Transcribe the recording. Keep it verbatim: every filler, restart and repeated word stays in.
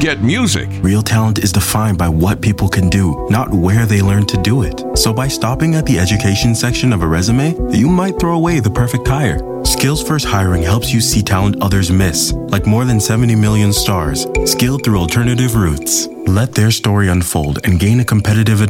get music. Real talent is defined by what people can do, not where they learn to do it. So by stopping at the education section of a resume, you might throw away the perfect hire. Skills First Hiring helps you see talent others miss, like more than seventy million stars, skilled through alternative routes. Let their story unfold and gain a competitive advantage